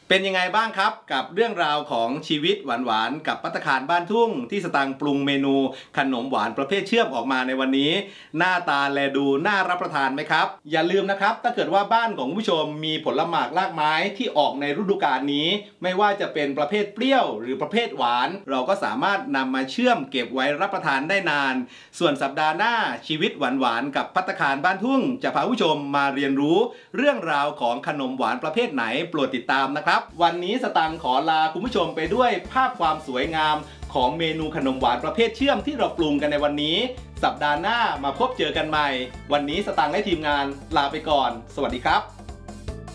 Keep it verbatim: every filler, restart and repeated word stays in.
เป็นยังไงบ้างครับกับเรื่องราวของชีวิตหวานๆกับภัตตาคารบ้านทุ่งที่สตางค์ปรุงเมนูขนมหวานประเภทเชื่อมออกมาในวันนี้หน้าตาแลดูน่ารับประทานไหมครับอย่าลืมนะครับถ้าเกิดว่าบ้านของผู้ชมมีผลหมากรากไม้ที่ออกในฤดูกาลนี้ไม่ว่าจะเป็นประเภทเปรี้ยวหรือประเภทหวานเราก็สามารถนำมาเชื่อมเก็บไว้รับประทานได้นานส่วนสัปดาห์หน้าชีวิตหวานๆกับภัตตาคารบ้านทุ่งจะพาผู้ชมมาเรียนรู้เรื่องราวของขนมหวานประเภทไหนโปรดติดตามนะครับวันนี้สตางค์ขอลาคุณผู้ชมไปด้วยภาพความสวยงามของเมนูขนมหวานประเภทเชื่อมที่เราปรุงกันในวันนี้สัปดาห์หน้ามาพบเจอกันใหม่วันนี้สตางค์และทีมงานลาไปก่อนสวัสดีครับ